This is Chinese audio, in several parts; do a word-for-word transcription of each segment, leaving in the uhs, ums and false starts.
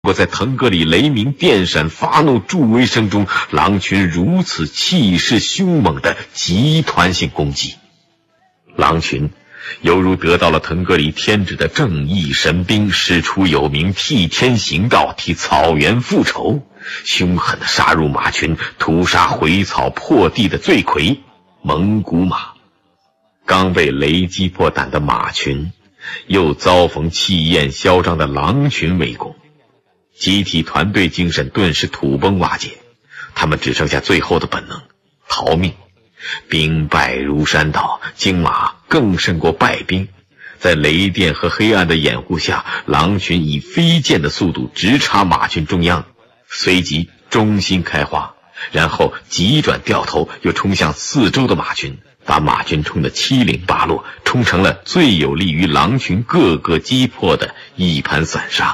不过在腾格里雷鸣电闪发怒助威声中，狼群如此气势凶猛的集团性攻击，狼群犹如得到了腾格里天旨的正义神兵，师出有名，替天行道，替草原复仇，凶狠地杀入马群，屠杀毁草破地的罪魁蒙古马。刚被雷击破胆的马群，又遭逢气焰嚣张的狼群围攻，集体团队精神顿时土崩瓦解，他们只剩下最后的本能——逃命。兵败如山倒，精马更胜过败兵。在雷电和黑暗的掩护下，狼群以飞剑的速度直插马群中央，随即中心开花，然后急转掉头，又冲向四周的马群，把马群冲得七零八落，冲成了最有利于狼群各个击破的一盘散沙。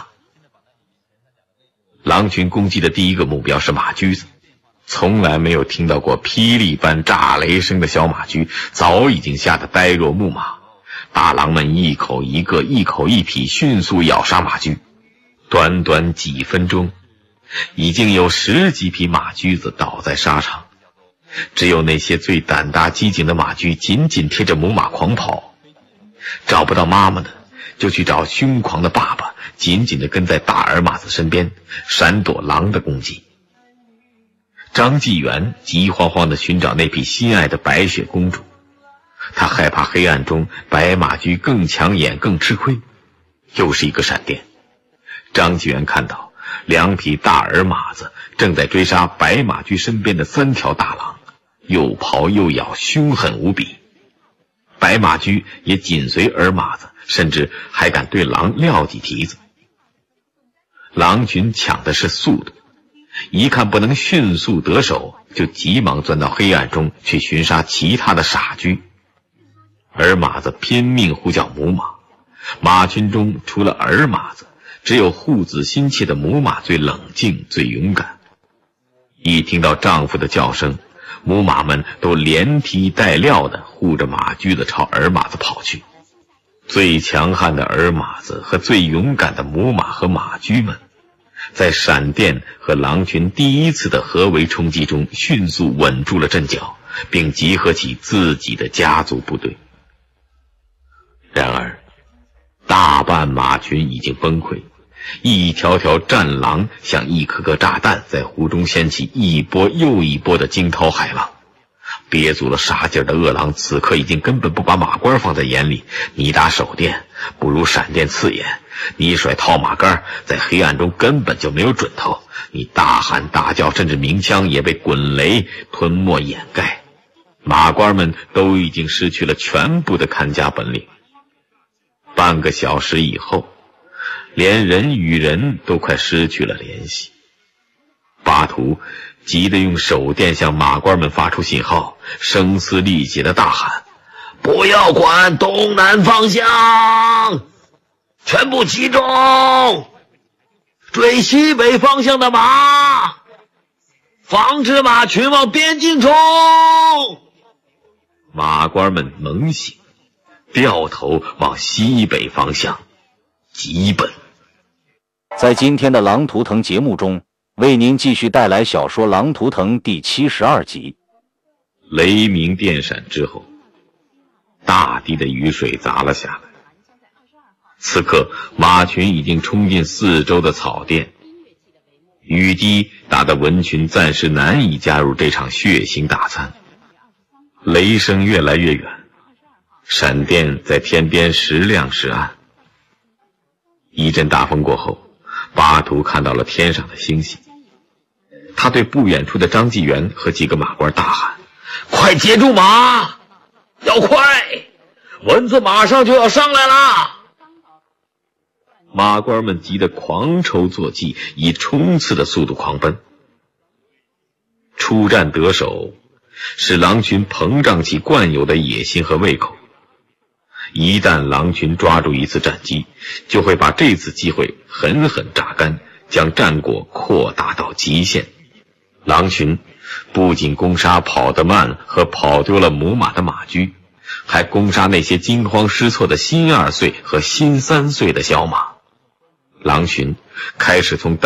狼群攻击的第一个目标是马驹子，从来没有听到过霹雳般炸雷声的小马驹早已经吓得呆若木马。大狼们一口一个，一口一匹，迅速咬杀马驹。短短几分钟，已经有十几匹马驹子倒在沙场，只有那些最胆大机警的马驹紧紧贴着母马狂跑。找不到妈妈的，就去找凶狂的爸爸，紧紧地跟在大儿马子身边，闪躲狼的攻击。张纪元急慌慌地寻找那匹心爱的白雪公主，他害怕黑暗中白马驹更抢眼更吃亏。又是一个闪电，张纪元看到两匹大儿马子正在追杀白马驹身边的三条大狼，又刨又咬，凶狠无比。白马驹也紧随儿马子，甚至还敢对狼撂几蹄子。狼群抢的是速度，一看不能迅速得手，就急忙钻到黑暗中去寻杀其他的傻驹。儿马子拼命呼叫母马，马群中除了儿马子，只有护子心切的母马最冷静最勇敢。一听到丈夫的叫声，母马们都连踢带撂地护着马驹子朝儿马子跑去。最强悍的儿马子和最勇敢的母马和马驹们，在闪电和狼群第一次的合围冲击中迅速稳住了阵脚，并集合起自己的家族部队。然而大半马群已经崩溃，一条条战狼像一颗颗炸弹，在湖中掀起一波又一波的惊涛骇浪。憋足了杀劲的恶狼此刻已经根本不把马官放在眼里，你打手电不如闪电刺眼，你甩套马杆在黑暗中根本就没有准头，你大喊大叫甚至鸣枪也被滚雷吞没掩盖。马官们都已经失去了全部的看家本领。半个小时以后，连人与人都快失去了联系。巴图急得用手电向马官们发出信号，声嘶力竭地大喊：不要管东南方向，全部集中，追西北方向的马，防止马群往边境冲。马官们猛醒，掉头往西北方向急奔。 在今天的狼图腾节目中，为您继续带来小说《狼图腾》第七十二集。 雷鸣电闪之后，大滴的雨水砸了下来。此刻马群已经冲进四周的草甸，雨滴打得文群暂时难以加入这场血腥大餐。雷声越来越远，闪电在天边时亮时暗。一阵大风过后，巴图看到了天上的星星，他对不远处的张纪元和几个马官大喊：快接住马，要快，蚊子马上就要上来了。马官们急得狂抽坐骑，以冲刺的速度狂奔。出战得手，使狼群膨胀起惯有的野心和胃口。一旦狼群抓住一次战机，就会把这次机会狠狠榨干，将战果扩大到极限。狼群不仅攻杀跑得慢和跑丢了母马的马驹，还攻杀那些惊慌失措的新二岁和新三岁的小马。 狼群开始从